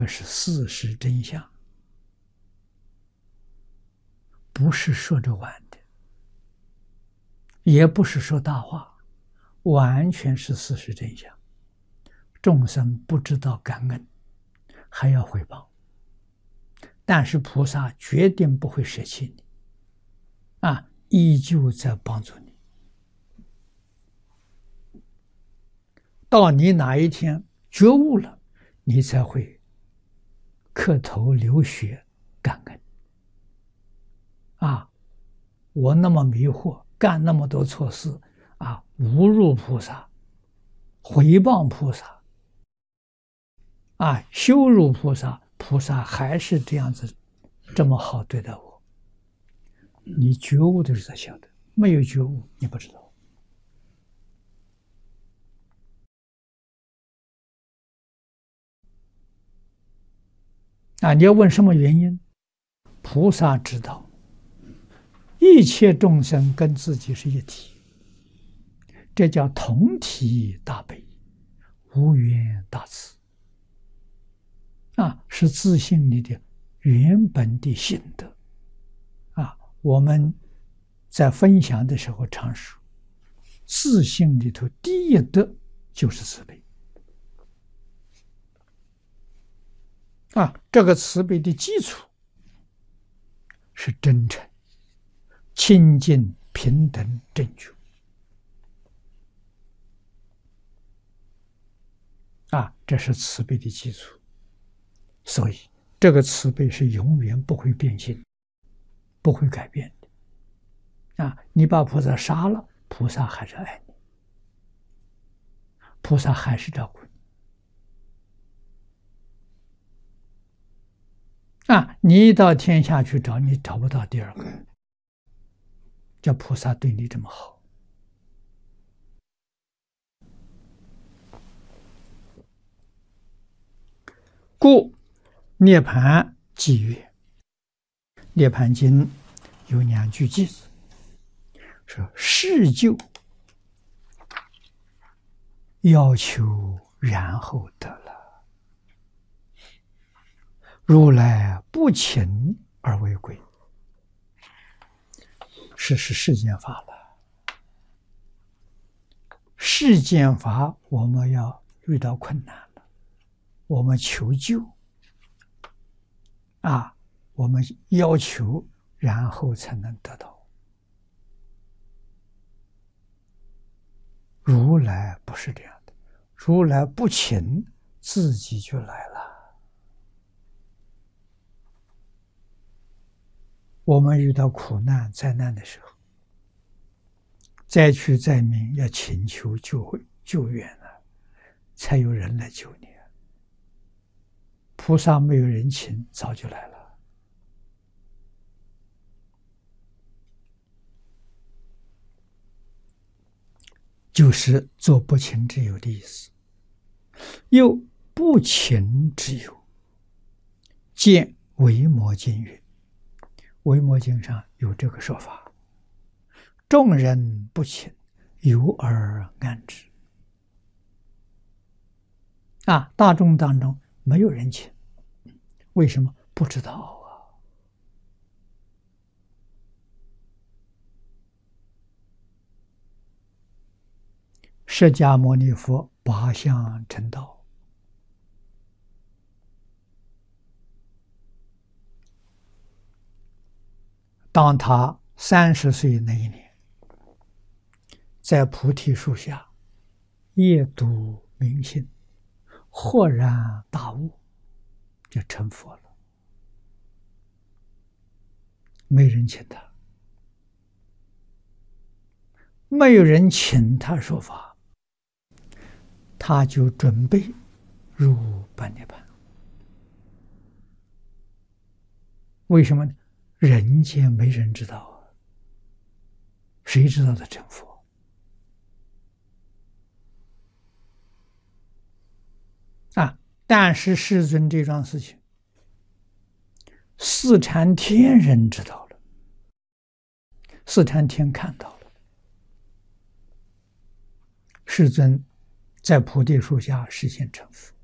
这是事实真相，不是说着玩的，也不是说大话，完全是事实真相。众生不知道感恩，还要回报，但是菩萨决定不会舍弃你，依旧在帮助你。到你哪一天觉悟了，你才会磕头流血感恩。我那么迷惑，干那么多错事，侮辱菩萨，毁谤菩萨，羞辱菩萨，菩萨还是这样子，这么好对待我。你觉悟的时候才晓得，没有觉悟你不知道。你要问什么原因？菩萨知道，一切众生跟自己是一体，这叫同体大悲，无缘大慈。是自信里的原本的心得。我们在分享的时候常说，自信里头第一德就是慈悲。这个慈悲的基础是真诚、清净、平等、正觉。这是慈悲的基础。所以这个慈悲是永远不会变心，不会改变的。你把菩萨杀了，菩萨还是爱你，菩萨还是照顾你。你一到天下去找，你找不到第二个，叫菩萨对你这么好。故涅盘偈曰：涅盘经有2句偈子，说事就要求，然后得了，如来不请而为贵。是世间法了，世间法我们要遇到困难了，我们求救，我们要求，然后才能得到。如来不是这样的，如来不请，自己就来了。我们遇到苦难灾难的时候，灾区灾民要请求救援了，才有人来救你。菩萨没有人请，早就来了。就是做不请之友的意思。又不请之友，见维摩经云，维摩经上有这个说法：众人不请，有而安之。大众当中没有人请，为什么？不知道。释迦牟尼佛8相成道，当他30岁那一年，在菩提树下夜读明信，豁然大悟，就成佛了。没人请他，没有人请他说法，他就准备入般涅槃。为什么呢？人间没人知道，谁知道他成佛？但是世尊这桩事情，四禅天人知道了，四禅天看到了，世尊在菩提树下实现成佛。